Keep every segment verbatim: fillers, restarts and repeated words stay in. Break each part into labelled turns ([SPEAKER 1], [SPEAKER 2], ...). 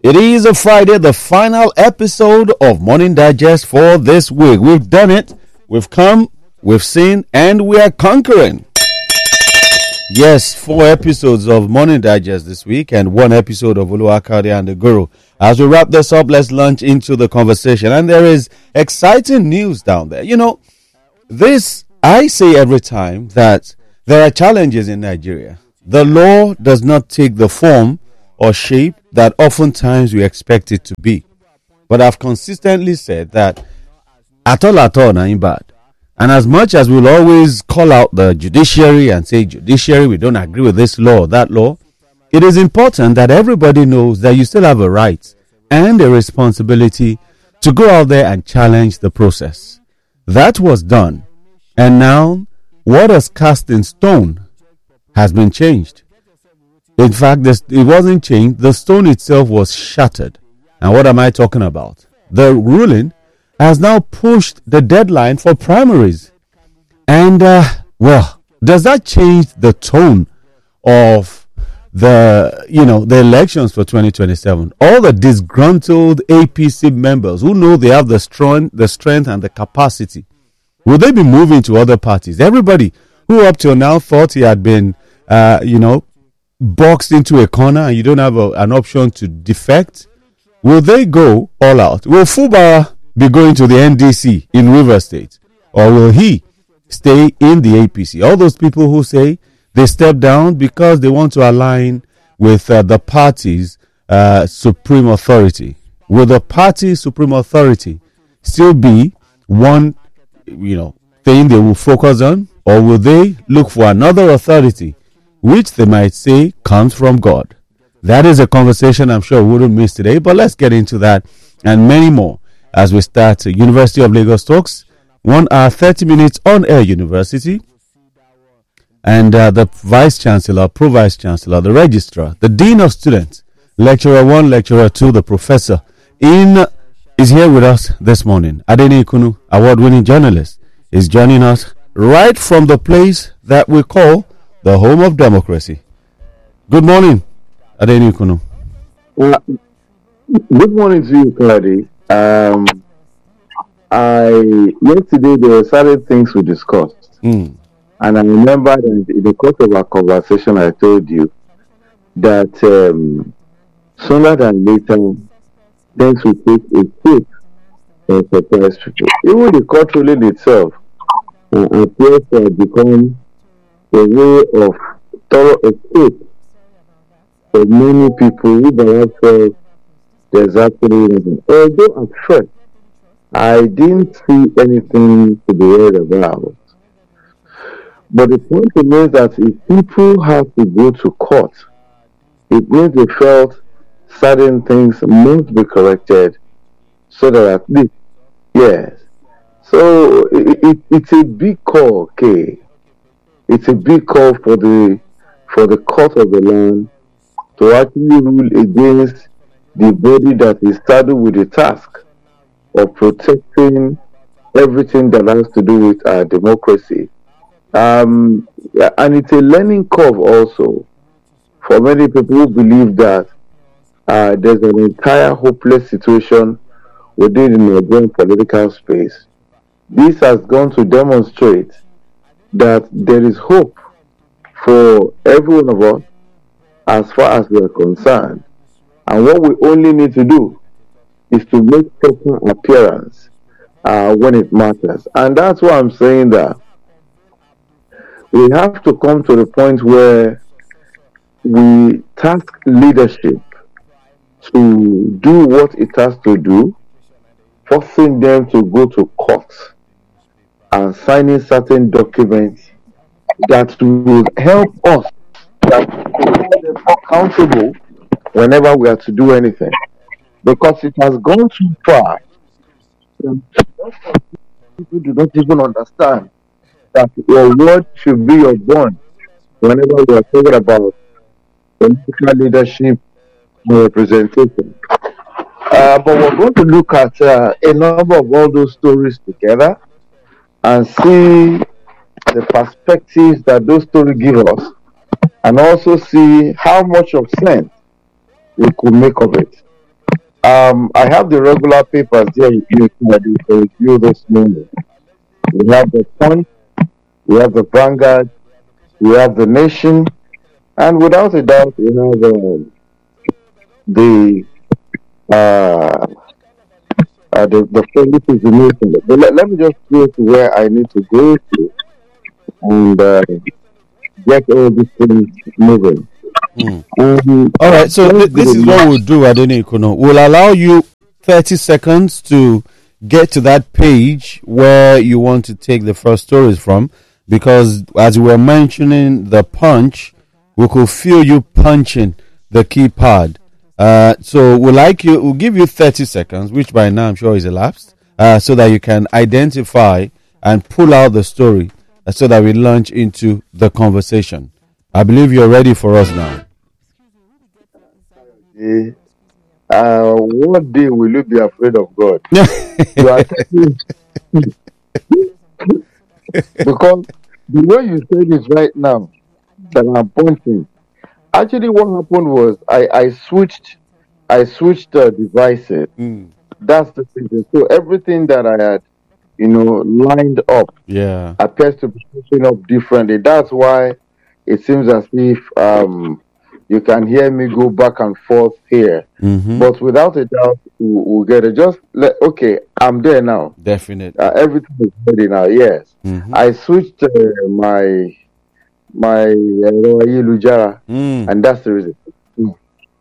[SPEAKER 1] It is a Friday, the final episode of Morning Digest for this week. We've done it, we've come, we've seen, and we are conquering. Yes, four episodes of Morning Digest this week and one episode of Oluwakade and the Guru. As we wrap this up, let's launch into the conversation. And there is exciting news down there. You know, this, I say every time that there are challenges in Nigeria. The law does not take the form or shape that oftentimes we expect it to be. But I've consistently said that at all at all, not bad. And as much as we'll always call out the judiciary and say, judiciary, we don't agree with this law or that law, it is important that everybody knows that you still have a right and a responsibility to go out there and challenge the process. That was done. And now, what is cast in stone has been changed. In fact, this, it wasn't changed. The stone itself was shattered. And what am I talking about? The ruling has now pushed the deadline for primaries. And, uh, well, does that change the tone of the, you know, the elections for twenty twenty-seven? All the disgruntled A P C members who know they have the strong, the strength and the capacity, will they be moving to other parties? Everybody who up till now thought he had been, uh, you know, boxed into a corner and you don't have a, an option to defect, will they go all out? Will Fubara be going to the N D C in River State, or will he stay in the A P C? All those people who say they step down because they want to align with uh, the party's uh, supreme authority. Will the party's supreme authority still be one, you know, thing they will focus on, or will they look for another authority which they might say comes from God? That is a conversation I'm sure we wouldn't miss today, but let's get into that and many more as we start University of Lagos Talks, one hour, thirty minutes on Air University. And uh, the Vice Chancellor, Pro Vice Chancellor, the Registrar, the Dean of Students, Lecturer one, Lecturer two, the Professor, in is here with us this morning. Adeni Ikunu, award-winning journalist, is joining us right from the place that we call the home of democracy. Good morning, Adeni Ikunu.
[SPEAKER 2] Uh, good morning to you, Claudia. Um, I yesterday there were certain things we discussed, mm. and I remember that in the course of our conversation, I told you that um, sooner than later, things will take a shape and surprise people. Even the court ruling itself uh, appears to have become a way of thorough escape for many people who perhaps felt there's actually nothing. Although at first I didn't see anything to be worried about. But the point remains that if people have to go to court, it means they felt certain things must be corrected so that at least, yes. So it, it, it's a big call, okay? It's a big call for the for the court of the land to actually rule against the body that is saddled with the task of protecting everything that has to do with our democracy. Um, and it's a learning curve also for many people who believe that uh, there's an entire hopeless situation within the Nigerian political space. This has gone to demonstrate that there is hope for every one of us as far as we are concerned. And what we only need to do is to make proper appearance uh, when it matters. And that's why I'm saying that we have to come to the point where we task leadership to do what it has to do, forcing them to go to court and signing certain documents that will help us, that will hold them accountable whenever we are to do anything. Because it has gone too far. People do not even understand that your word should be your bond whenever we are talking about political leadership and representation. Uh, but we're going to look at uh, a number of all those stories together and see the perspectives that those stories give us, and also see how much of sense we could make of it. Um, I have the regular papers there in you for review this morning. We have the Punch, we have the Vanguard, we have the Nation, and without a doubt, we have um, the uh, uh, the the this is the nation. But let, let me just go to where I need to go to and uh, get all these things moving.
[SPEAKER 1] Mm. Um, all right, so th- this is what we'll do, Adeni Kono. We'll allow you thirty seconds to get to that page where you want to take the first stories from, because as we were mentioning the punch, we could feel you punching the keypad. Uh, so we'll like you, we'll give you thirty seconds, which by now I'm sure is elapsed, uh, so that you can identify and pull out the story, uh, so that we launch into the conversation. I believe you're ready for us now.
[SPEAKER 2] Uh, what day will you be afraid of God? You are telling because the way you say this right now, that I'm pointing. Actually, what happened was I, I switched, I switched uh, devices. Mm. That's the thing. So everything that I had, you know, lined up,
[SPEAKER 1] yeah,
[SPEAKER 2] appears to be switching up differently. That's why it seems as if um, you can hear me go back and forth here. Mm-hmm. But without a doubt, we'll, we'll get it. Just let, okay, I'm there now.
[SPEAKER 1] Definitely.
[SPEAKER 2] Uh, everything is ready now, yes. Mm-hmm. I switched uh, my my uh, mm. and that's the reason. Mm.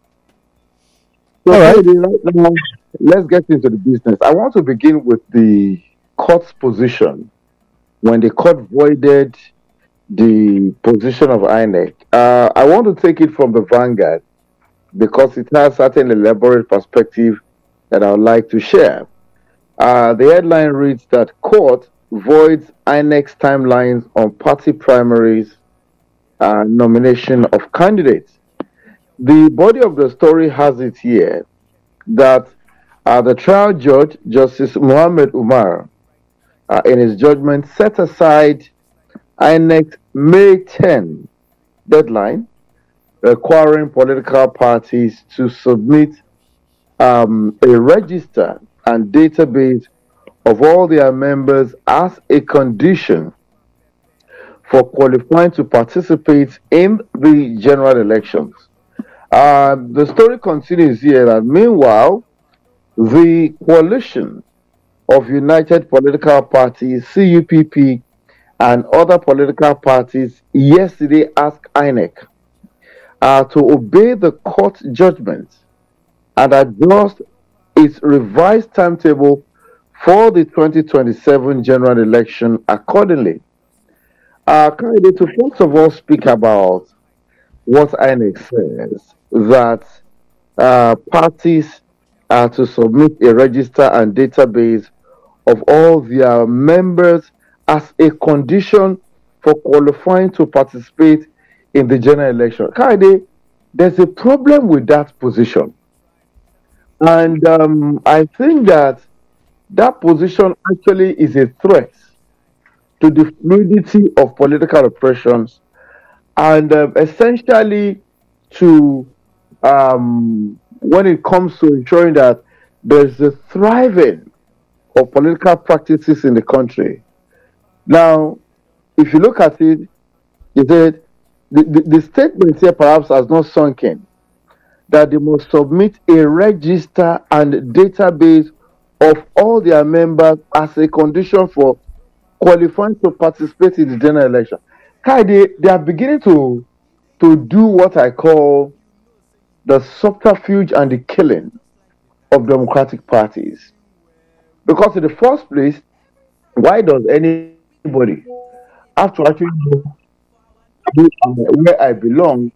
[SPEAKER 2] So all right. right now, let's get into the business. I want to begin with the court's position when the court voided the position of I N E C. Uh, I want to take it from the Vanguard because it has certain elaborate perspective that I would like to share. Uh, the headline reads that court voids I N E C's timelines on party primaries uh, nomination of candidates. The body of the story has it here that uh, the trial judge, Justice Muhammad Umar, uh, in his judgment, set aside I N E C May tenth deadline requiring political parties to submit um, a register and database of all their members as a condition for qualifying to participate in the general elections. Uh, the story continues here that meanwhile, the coalition of United Political Parties, C U P P, and other political parties yesterday asked I N E C uh, to obey the court judgment and adjust its revised timetable for the twenty twenty-seven general election accordingly. Uh, to first of all speak about what I N E C says, that uh, parties are to submit a register and database of all their members as a condition for qualifying to participate in the general election. Kaide, there's a problem with that position. And um, I think that that position actually is a threat to the fluidity of political operations and um, essentially to um, when it comes to ensuring that there's a thriving of political practices in the country. Now, if you look at it, you said the, the, the statement here perhaps has not sunk in that they must submit a register and database of all their members as a condition for qualifying to participate in the general election. They, they are beginning to, to do what I call the subterfuge and the killing of democratic parties. Because in the first place, why does anybody have to actually know where I belong?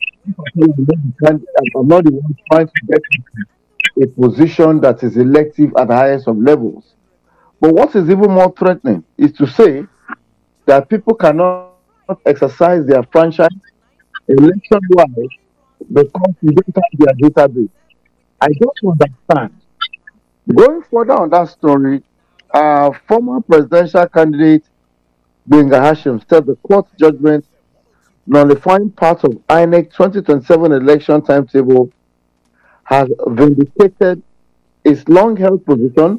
[SPEAKER 2] I'm not the one trying to get a position that is elective at the highest of levels. But what is even more threatening is to say that people cannot exercise their franchise election-wise because you don't have their database. I don't understand. Going further on that story, uh, former presidential candidate Gbenga Hashim said the court judgment nullifying part of I N E C twenty twenty-seven election timetable has vindicated its long-held position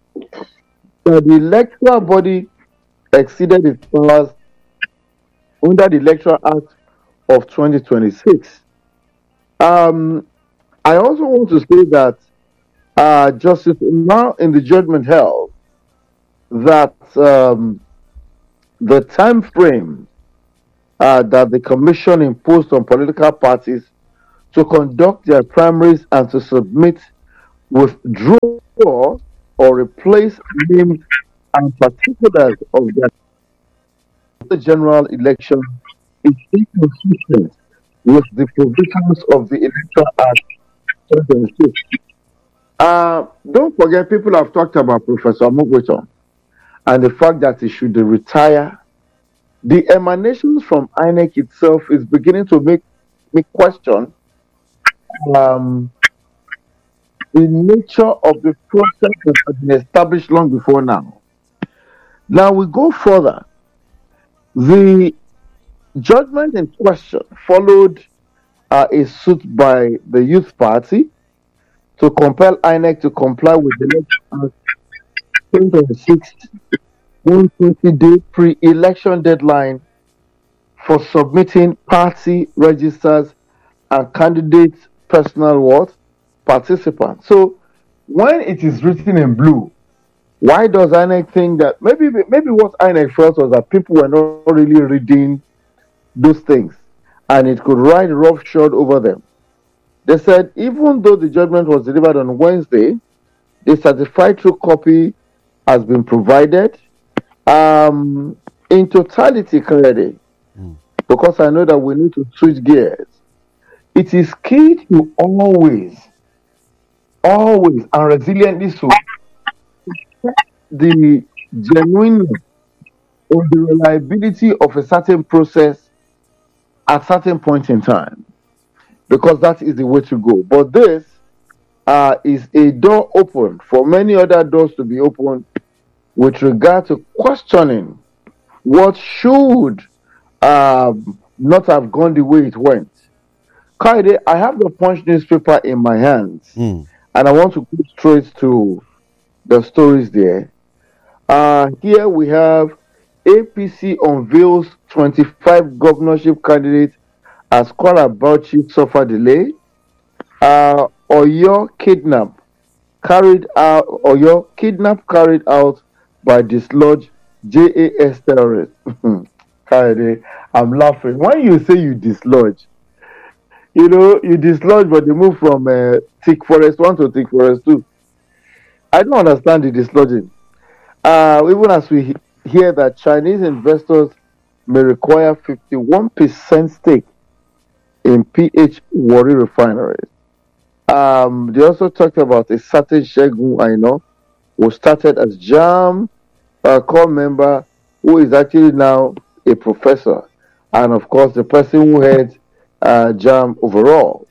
[SPEAKER 2] that the electoral body exceeded its powers under the Electoral Act of twenty twenty-six. Um, I also want to say that uh, Justice Umar in the judgment held that um, the time frame uh, that the commission imposed on political parties to conduct their primaries and to submit, withdraw, or replace names and particulars of their general election is inconsistent with the provisions of the Electoral Act twenty twenty-six. Uh, don't forget, people have talked about Professor Amogweton and the fact that he should retire. The emanations from I N E C itself is beginning to make me question um, the nature of the process that has been established long before now. Now we go further. The judgment in question followed uh, a suit by the Youth Party to compel I N E C to comply with the Election Act twenty twenty-six one twenty day pre-election deadline for submitting party registers and candidates' personal what participants. So when it is written in blue, why does I N E C think that maybe maybe what I N E C felt was that people were not really reading those things and it could ride roughshod over them? They said even though the judgment was delivered on Wednesday, the certified true copy has been provided. Um, in totality, clearly, mm. because I know that we need to switch gears, it is key to always, always, and resiliently so, the genuineness or the reliability of a certain process at certain point in time, because that is the way to go. But this uh, is a door open for many other doors to be opened with regard to questioning what should um, not have gone the way it went. Kaide, I have the Punch newspaper in my hands, mm. and I want to go straight to the stories there. Uh, here we have A P C unveils twenty-five governorship candidates as Kwara Bauchi suffer delay. Uh, Oyo kidnap carried out. Oyo kidnap carried out by dislodged J A S terrorists. Kaide, I'm laughing. When you say you dislodge, you know, you dislodge, but they move from uh, Thick Forest one to Thick Forest two. I don't understand the dislodging. Uh, even as we he- hear that Chinese investors may require fifty-one percent stake in P H Warri refineries. Um, they also talked about a certain Shegun I know who started as JAM uh, core member, who is actually now a professor, and of course the person who heads uh, JAM overall.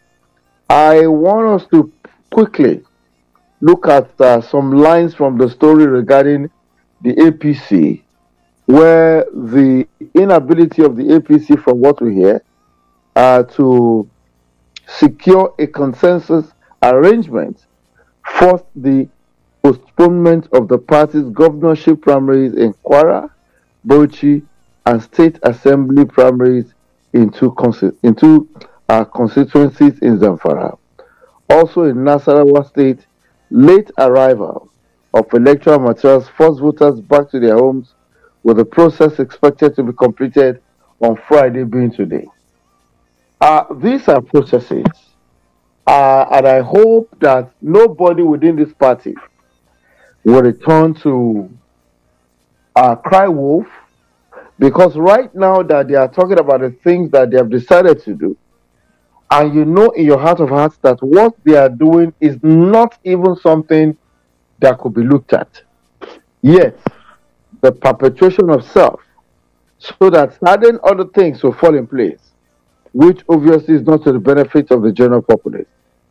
[SPEAKER 2] I want us to quickly look at uh, some lines from the story regarding the A P C, where the inability of the A P C, from what we hear, uh, to secure a consensus arrangement forced the postponement of the party's governorship primaries in Kwara, Bauchi, and state assembly primaries in two, consti- in two uh, constituencies in Zamfara. Also in Nasarawa State, late arrival of electoral materials forced voters back to their homes, with the process expected to be completed on Friday, being today. Uh, these are processes, uh, and I hope that nobody within this party will return to uh, cry wolf, because right now that they are talking about the things that they have decided to do, and you know in your heart of hearts that what they are doing is not even something that could be looked at. Yet, the perpetuation of self, so that certain other things will fall in place, which obviously is not to the benefit of the general populace.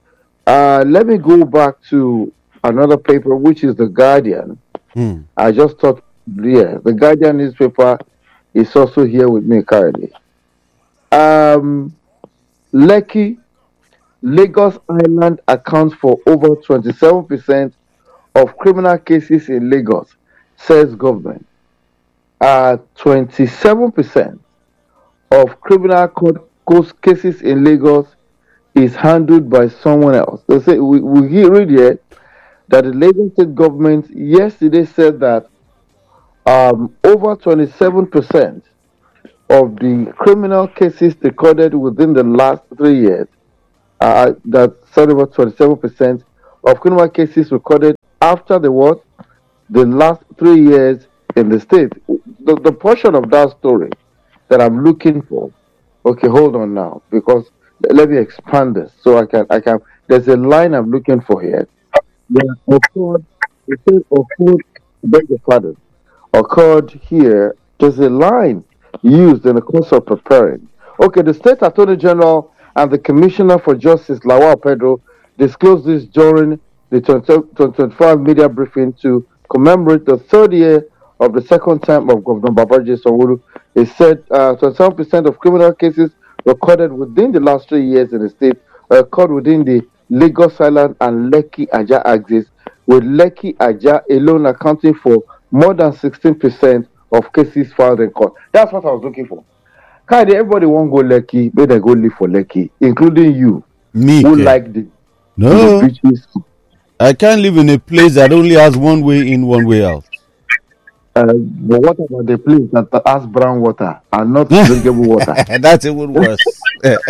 [SPEAKER 2] Uh, let me go back to another paper, which is The Guardian. Hmm. I just thought, yeah, The Guardian newspaper is also here with me currently. Um, Lekki, Lagos Island accounts for over twenty-seven percent of criminal cases in Lagos, says government. Uh, twenty-seven percent of criminal court court cases in Lagos is handled by someone else. They say we, we hear- read here that the Lagos state government yesterday said that um, over twenty-seven percent of the criminal cases recorded within the last three years, uh, that said over twenty-seven percent of criminal cases recorded after the what? The last three years in the state. The, the portion of that story that I'm looking for. Okay, hold on now, because let me expand this so I can I can. There's a line I'm looking for here. Yeah, occurred. It says occurred. Beg your pardon. Occurred here. There's a line used in the course of preparing. Okay, the State Attorney General and the Commissioner for Justice Lawal Pedro disclosed this during the twenty twenty-five media briefing to commemorate the third year of the second term of Governor Babaji Sanwo-Olu. He said uh, twenty-seven percent of criminal cases recorded within the last three years in the state occurred within the Lagos Island and Lekki Aja axis, with Lekki Aja alone accounting for more than sixteen percent of cases filed in court. That's what I was looking for. Kind everybody won't go Lekki, but they go live for Lekki, including you,
[SPEAKER 1] Me,
[SPEAKER 2] who
[SPEAKER 1] Ke.
[SPEAKER 2] like the,
[SPEAKER 1] No,
[SPEAKER 2] the beaches.
[SPEAKER 1] I can't live in a place that only has one way in, one way out.
[SPEAKER 2] Uh, but what about the place that has brown water and not drinkable water?
[SPEAKER 1] That's even worse.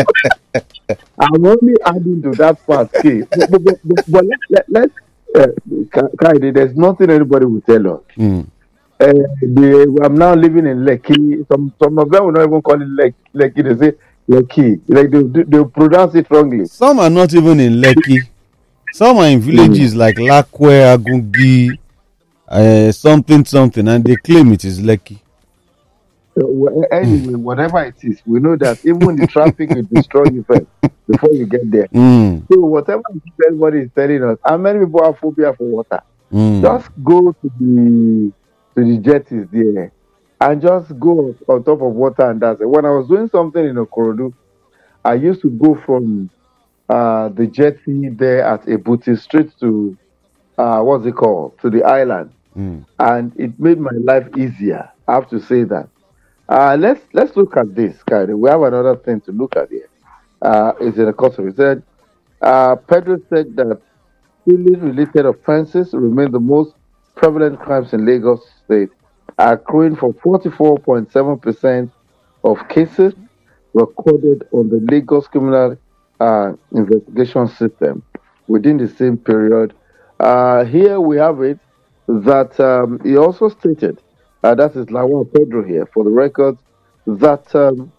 [SPEAKER 2] I'm only adding to that part, K. But, but, but, but, but let, let, let's, uh, Ka- Kaide, there's nothing anybody will tell us.
[SPEAKER 1] Mm.
[SPEAKER 2] Uh, the, I'm now living in Lekki. Some some of them will not even call it Lek, Lekki. They say Lekki. Like they they they pronounce it wrongly.
[SPEAKER 1] Some are not even in Lekki. Some are in villages like Lakwe, Agungi, uh, something, something, and they claim it is Lekki.
[SPEAKER 2] Uh, well, anyway, whatever it is, we know that even the traffic will destroy you first before you get there.
[SPEAKER 1] Mm.
[SPEAKER 2] So whatever it is everybody is telling us, and many people have phobia for water.
[SPEAKER 1] Mm.
[SPEAKER 2] Just go to the to the jetties there and just go on top of water, and that's it. When I was doing something in Okorodu, I used to go from uh, the jetty there at Ebuti straight to uh, what's it called, to the island,
[SPEAKER 1] Mm.
[SPEAKER 2] and it made my life easier. I have to say that. Uh, let's let's look at this, Kyrie. We have another thing to look at here. Uh, is in the course of it said, uh, Pedro said that stealing-related offences remain the most prevalent crimes in Lagos State, accruing for forty-four point seven percent of cases recorded on the Lagos Criminal uh, Investigation System within the same period. Uh, here we have it that um, he also stated, uh, that is Lawal Pedro here for the record, that um,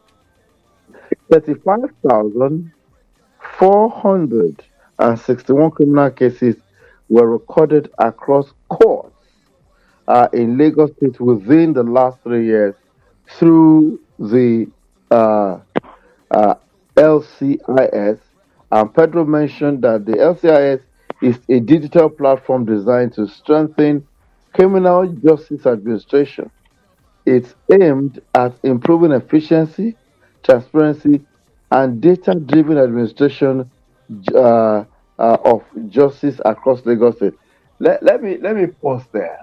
[SPEAKER 2] thirty-five thousand four hundred sixty-one criminal cases were recorded across courts uh, in Lagos State within the last three years through the uh, uh, L C I S. And Pedro mentioned that the L C I S is a digital platform designed to strengthen criminal justice administration. It's aimed at improving efficiency, transparency, and data-driven administration uh, uh, of justice across Lagos State. Let, let me let me pause there.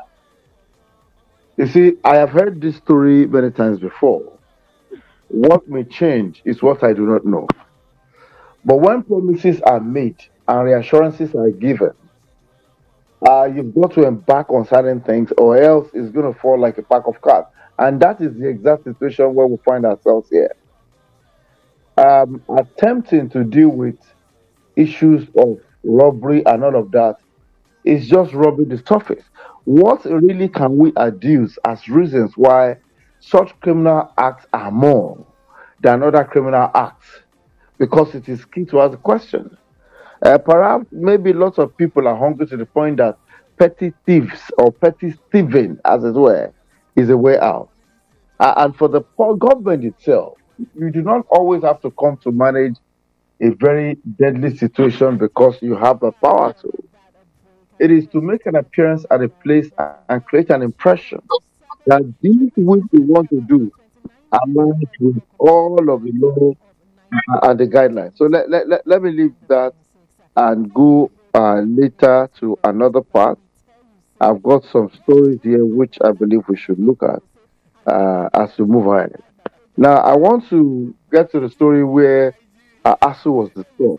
[SPEAKER 2] You see, I have heard this story many times before. What may change is what I do not know. But when promises are made and reassurances are given, uh, you've got to embark on certain things, or else it's going to fall like a pack of cards. And that is the exact situation where we find ourselves here. Um, attempting to deal with issues of robbery and all of that is just rubbing the surface. What really can we adduce as reasons why such criminal acts are more than other criminal acts? Because it is key to ask the question. Uh, perhaps maybe lots of people are hungry to the point that petty thieves or petty thieving, as it were, is a way out. Uh, and for the poor government itself, you do not always have to come to manage a very deadly situation because you have the power to. It is to make an appearance at a place and create an impression that these which we want to do align with all of the law and the guidelines. So let, let, let, let me leave that and go uh, later to another part. I've got some stories here which I believe we should look at uh, as we move ahead. Now, I want to get to the story where uh, ASU was dissolved.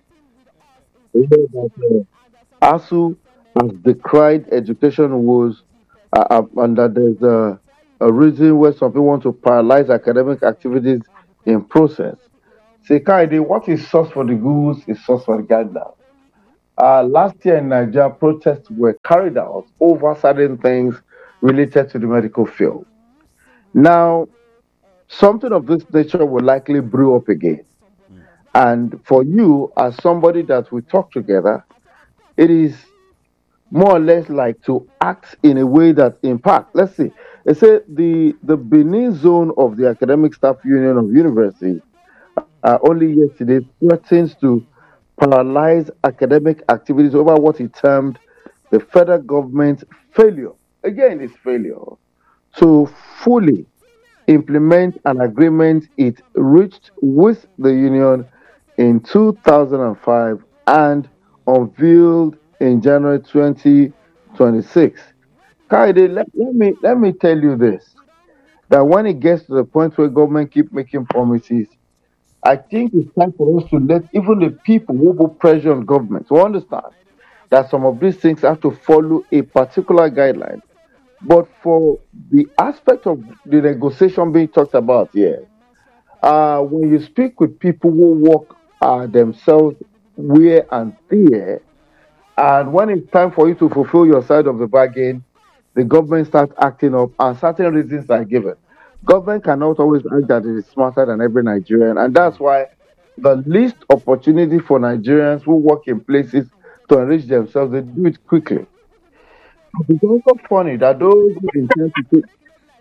[SPEAKER 2] You know that, uh, ASU has decried education woes, uh, uh, and that there's a, a reason where some people want to paralyze academic activities in process. Say, Kaide, what is sauce for the goose is sauce for the gander. Uh, last year in Nigeria, protests were carried out over certain things related to the medical field. Now, something of this nature will likely brew up again. And for you, as somebody that we talk together, it is more or less like to act in a way that impact. Let's see. They say the the Benin zone of the Academic Staff Union of University uh, only yesterday threatens to paralyze academic activities over what it termed the federal government's failure. Again, it's failure to fully implement an agreement it reached with the union in two thousand five and unveiled in January twenty twenty-six. Kaide, let, let me let me tell you this: that when it gets to the point where government keep making promises, I think it's time for us to let even the people who put pressure on government to understand that some of these things have to follow a particular guideline. But for the aspect of the negotiation being talked about here, uh, when you speak with people who work uh, themselves where and there, and when it's time for you to fulfill your side of the bargain, the government starts acting up and certain reasons are given. Government cannot always act that it is smarter than every Nigerian, and that's why the least opportunity for Nigerians who work in places to enrich themselves, they do it quickly. It's also funny that those who intend to take,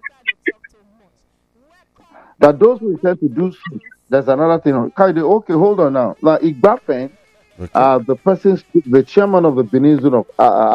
[SPEAKER 2] that those who intend to do so, there's another thing. Kaide, okay, hold on now. Now, Igbafen,
[SPEAKER 1] Okay.
[SPEAKER 2] uh, the person, the chairman of the Benin Zone of uh,